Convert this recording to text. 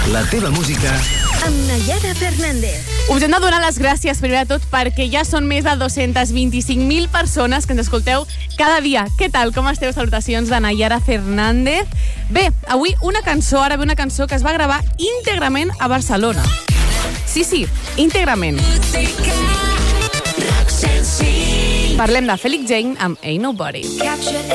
La teva música amb Nayara Fernández. Us hem de donar les gràcies, primer de tot, perquè ja són més de 225.000 persones que ens escolteu cada dia. Què tal? Com esteu? Salutacions de Nayara Fernández. Bé, avui ara ve una cançó que es va gravar íntegrament a Barcelona. Sí, íntegrament. Parlem de Felix Jaehn amb Ain't Nobody.